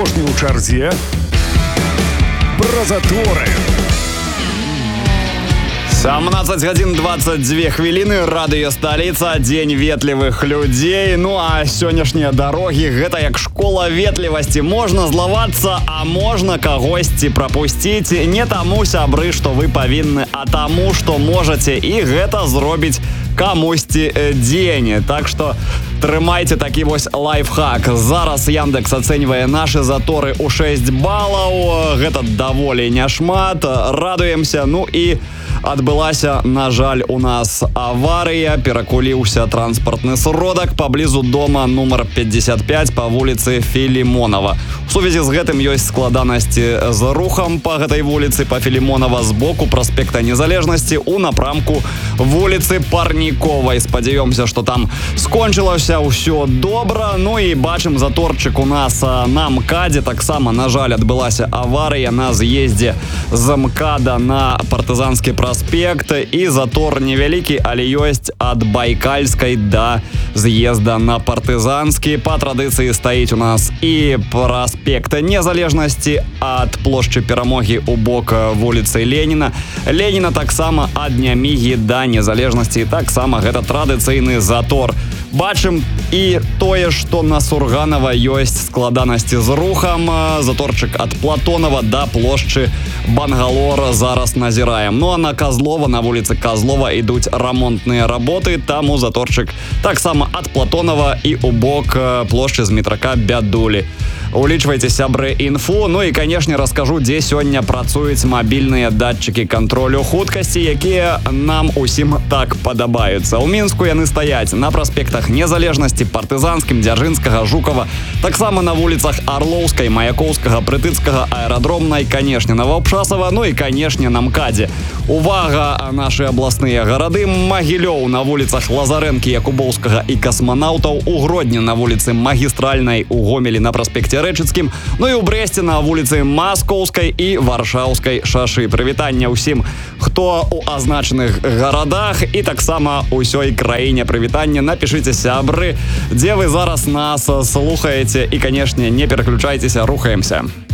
апошні ў чарзе. Пра заторы. 17 гадзін 22 хвіліны, радыё сталіца, дзень ветлівых людзей. Ну а сённяшнія дарогі гэта як школа ветлівасці. Можна злавацца, а можна кагосьці прапусціць. Не таму, сябры, што вы павінны, а таму, што можаце, і гэта зробіць камусьці дзень. Так што трымайце такі вось лайфхак. Зараз Яндекс ацэньвае нашы заторы ў 6 балаў. Гэта даволі няшмат. Радуемся. Ну і адбылася, на жаль, у нас аварыя. Перакуліўся транспартны сродак паблізу дома нумар 55 па вуліцы Філімонава. У сувязі з гэтым ёсць складанасці з рухам па гэтай вуліцы па Філімонава з боку праспекта Незалежнасці ў напрамку вуліцы Парніковай. Спадзяёмся, што там скончылася ўсё добра. Ну і бачым заторчык у нас на МКАДе. Таксама, на жаль, адбылася аварыя на з'ездзе з МКАДа на Партызанскі праспект, і затор невялікі, але ёсць ад Байкальскай да з'езда на Партызанскі. Па традыцыі стаіць у нас і праспект Незалежнасці ад плошчы Перамогі ў бок вуліцы Леніна. Леніна таксама ад Нямігі да Незалежнасці. Таксама гэта традыцыйны затор. Бачым і тое, што на Сурганова ёсць складанасці з рухам. Заторчык ад Платонова да плошчы Бангалора зараз назіраем. Ну а на Казлова, на вуліцы Казлова ідуць рамонтныя работы, таму заторчык таксама ад Платонова і ў бок плошчы Змітрака Бядулі. Улічвайце, сябры, інфу. Ну і, канешне, раскажу, дзе сёння працуюць мабільныя датчыкі кантролю хуткасці, якія нам усім так падабаюцца. У Мінску яны стаяць на праспектах Незалежнасці, Партызанскім, Дзяржынскага, Жукава, таксама на вуліцах Арлоўскай, Маяковскага, Прытыцкага, Аэрадромнай, канешне, Новаапшасава, ну і, канешне, на МКАДе. Увага, нашы абласныя гарады. Магілёў на вуліцах Лазарэнкі, Якубоўскага і Касманаўтаў, у Гродні на вуліцы Магістральнай, у Гомелі на праспекце Рэчыцкім, ну і ў Брэсце на вуліцы Маскоўскай і Варшаўскай шашы. Прывітанне ўсім, хто ў азначаных гарадах, і таксама ўсёй краіне прывітанне. Напішыце, сябры, дзе вы зараз нас слухаеце, і, канешне, не пераключайцеся, рухаемся.